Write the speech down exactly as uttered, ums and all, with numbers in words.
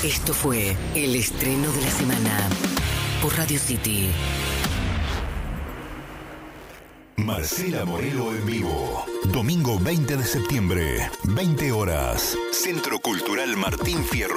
Esto fue el estreno de la semana por Radio City. Marcela Morelo en vivo. Domingo veinte de septiembre, veinte horas. Centro Cultural Martín Fierro.